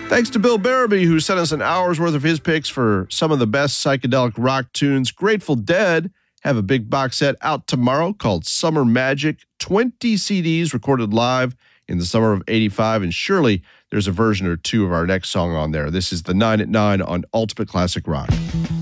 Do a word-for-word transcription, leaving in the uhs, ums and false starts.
Thanks to Bill Barabee, who sent us an hour's worth of his picks for some of the best psychedelic rock tunes. Grateful Dead have a big box set out tomorrow called Summer Magic. twenty C Ds recorded live in the summer of eighty-five, and surely there's a version or two of our next song on there. This is the nine at nine on Ultimate Classic Rock.